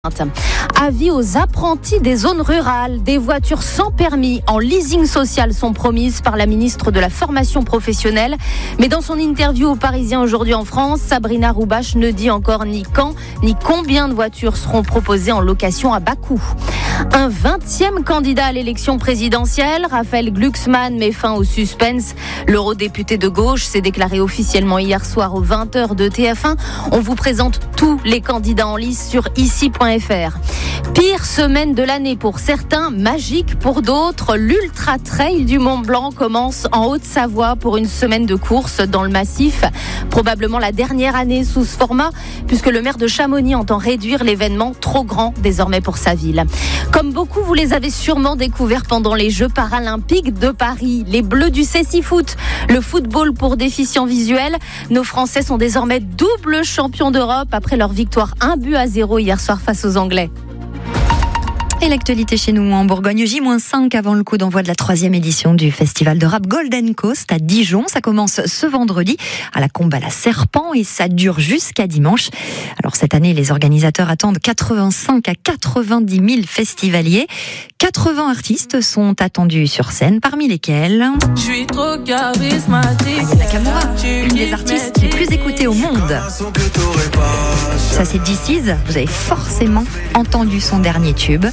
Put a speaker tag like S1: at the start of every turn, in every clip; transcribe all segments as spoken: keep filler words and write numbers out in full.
S1: Avis aux apprentis des zones rurales. Des voitures sans permis en leasing social sont promises par la ministre de la formation professionnelle. Mais dans son interview aux Parisiens aujourd'hui en France, Sabrina Roubache ne dit encore ni quand ni combien de voitures seront proposées en location à bas coût. Un vingtième candidat à l'élection présidentielle, Raphaël Glucksmann, met fin au suspense. L'eurodéputé de gauche s'est déclaré officiellement hier soir aux vingt heures de T F un. On vous présente tous les candidats en lice sur ici point f r. Pire semaine de l'année pour certains, magique pour d'autres. L'Ultra Trail du Mont Blanc commence en Haute-Savoie pour une semaine de course dans le massif. Probablement la dernière année sous ce format, puisque le maire de Chamonix entend réduire l'événement trop grand désormais pour sa ville. Comme beaucoup, vous les avez sûrement découverts pendant les Jeux paralympiques de Paris. Les Bleus du Cécifoot, le football pour déficients visuels. Nos Français sont désormais double champions d'Europe après leur victoire un but à zéro hier soir face aux Anglais.
S2: Et l'actualité chez nous en Bourgogne, J cinq avant le coup d'envoi de la troisième édition du festival de rap Golden Coast à Dijon. Ça commence ce vendredi à la Combe à la Serpent et ça dure jusqu'à dimanche. Alors cette année, les organisateurs attendent quatre-vingt-cinq à quatre-vingt-dix mille festivaliers. quatre-vingts artistes sont attendus sur scène, parmi lesquels
S3: Je suis trop charismatique.
S2: Nakamura, une des artistes les plus écoutées au monde. Ça c'est D C's, vous avez forcément entendu son dernier tube.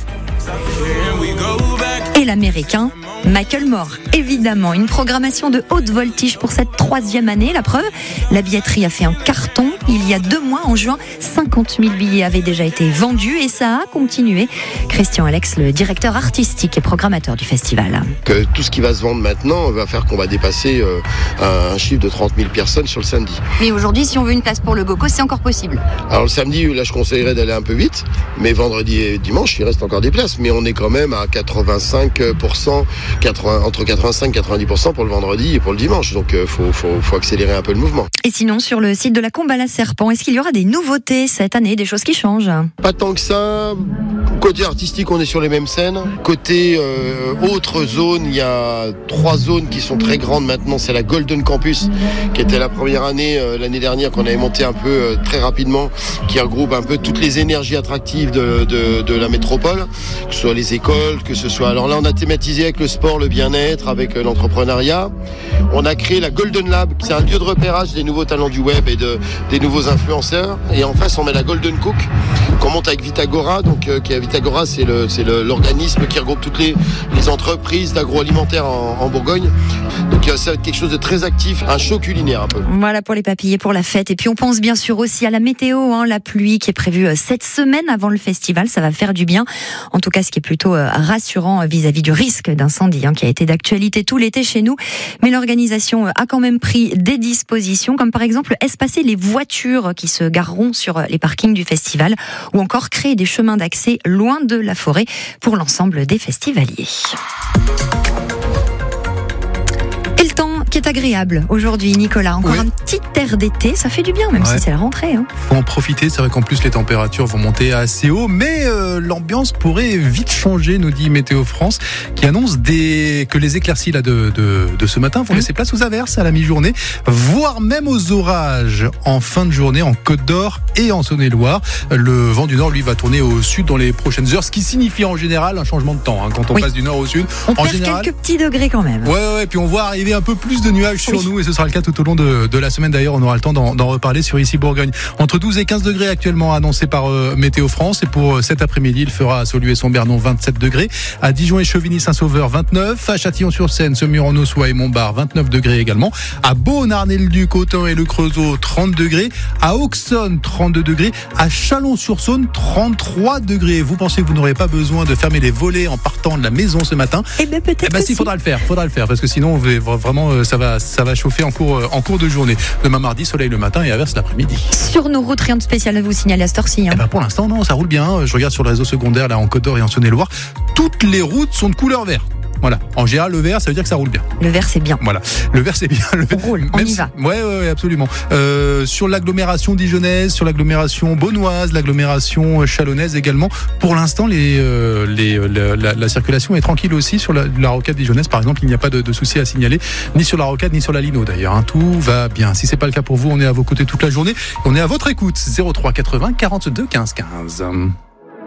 S2: Et l'américain Michael Moore, évidemment. Une programmation de haute voltige pour cette troisième année. La preuve, la billetterie a fait un carton. Il y a deux mois, en juin, cinquante mille billets avaient déjà été vendus et ça a continué. Christian Alex, le directeur artistique et programmateur du festival.
S4: Que tout ce qui va se vendre maintenant va faire qu'on va dépasser euh, un chiffre de trente mille personnes sur le samedi.
S2: Mais aujourd'hui, si on veut une place pour le GoCo, c'est encore possible.
S4: Alors le samedi, là je conseillerais d'aller un peu vite, mais vendredi et dimanche, il reste encore des places. Mais on est quand même à quatre-vingt-cinq pour cent, quatre-vingts, entre quatre-vingt-cinq et quatre-vingt-dix pour cent pour le vendredi et pour le dimanche. Donc il euh, faut, faut, faut accélérer un peu le mouvement.
S2: Et sinon, sur le site de la Combe à la Serpent, est-ce qu'il y aura des nouveautés cette année, des choses qui changent ?
S4: Pas tant que ça. Côté artistique, on est sur les mêmes scènes. Côté euh, autre zone, il y a trois zones qui sont très grandes maintenant. C'est la Golden Campus, qui était la première année, euh, l'année dernière, qu'on avait monté un peu euh, très rapidement, qui regroupe un peu toutes les énergies attractives de, de, de la métropole, que ce soit les écoles, que ce soit... Alors là, on a thématisé avec le sport, le bien-être, avec euh, l'entrepreneuriat. On a créé la Golden Lab, c'est un lieu de repérage des nouveaux talents du web et de, des nouveaux influenceurs. Et en face, on met la Golden Cook, qu'on monte avec Vitagora, donc euh, qui est Vitagora, c'est, le, c'est le, l'organisme qui regroupe toutes les, les entreprises d'agroalimentaire en, en Bourgogne. Donc euh, ça va être quelque chose de très actif, un show culinaire un peu.
S2: Voilà pour les papillers, pour la fête. Et puis on pense bien sûr aussi à la météo, hein, la pluie qui est prévue cette semaine avant le festival. Ça va faire du bien. En tout cas, ce qui est plutôt euh, rassurant vis-à-vis du risque d'incendie hein, qui a été d'actualité tout l'été chez nous. Mais l'organisation a quand même pris des dispositions, comme par exemple espacer les voitures qui se gareront sur les parkings du festival ou encore créer des chemins d'accès loin de la forêt pour l'ensemble des festivaliers. Et le temps qui est agréable aujourd'hui, Nicolas. Encore oui. Un petit air d'été, ça fait du bien, même ouais. si c'est la rentrée. Hein.
S5: Faut en profiter, c'est vrai qu'en plus les températures vont monter assez haut, mais euh, l'ambiance pourrait vite changer, nous dit Météo France, qui annonce des... que les éclaircies là, de, de, de ce matin vont mmh. laisser place aux averses à la mi-journée, voire même aux orages en fin de journée en Côte d'Or et en Saône-et-Loire. Le vent du nord, lui, va tourner au sud dans les prochaines heures, ce qui signifie en général un changement de temps. Hein, quand on oui. passe du nord au sud,
S2: on
S5: en
S2: perd
S5: général,
S2: quelques petits degrés quand même.
S5: Ouais, ouais, puis on voit arriver un peu plus de nuages sur oui. nous et ce sera le cas tout au long de, de la semaine. D'ailleurs, on aura le temps d'en, d'en reparler sur Ici Bourgogne. Entre douze et quinze degrés actuellement annoncés par euh, Météo France et pour euh, cet après-midi, il fera à Saulieu et Son-Bernon vingt-sept degrés, à Dijon et Chevigny-Saint-Sauveur vingt-neuf, à Châtillon-sur-Seine, Semur-en-Ossois et Montbard vingt-neuf degrés également, à Beaune-Arnay-le-Duc, Autun et le Creusot trente degrés, à Auxonne trente-deux degrés, à Chalon-sur-Saône trente-trois degrés. Vous pensez que vous n'aurez pas besoin de fermer les volets en partant de la maison ce matin ?
S2: Eh bien peut-être
S5: eh ben, si, faudra le faire, faudra le faire parce que sinon on va, vraiment ça va ça va chauffer en cours en cours de journée. Demain mardi, soleil le matin et averse l'après-midi.
S2: Sur nos routes, rien de spécial à vous signaler à cette heure-ci. Hein.
S5: Eh ben pour l'instant non, ça roule bien. Je regarde sur le réseau secondaire là en Côte d'Or et en Saône-et-Loire, toutes les routes sont de couleur vert. Voilà. En général, le vert, ça veut dire que ça roule bien.
S2: Le vert, c'est bien.
S5: Voilà. Le vert, c'est bien. Le
S2: on roule, on y va.
S5: Ouais, ouais, ouais, absolument. Euh, sur l'agglomération dijonnaise, sur l'agglomération beaunoise, l'agglomération chalonnaise également. Pour l'instant, les, euh, les, la, la, la circulation est tranquille aussi. Sur la, la rocade dijonnaise, par exemple, il n'y a pas de, de souci à signaler, ni sur la rocade, ni sur la Lino d'ailleurs. Hein. Tout va bien. Si c'est pas le cas pour vous, on est à vos côtés toute la journée. On est à votre écoute. zéro trois quatre-vingts quarante-deux quinze quinze.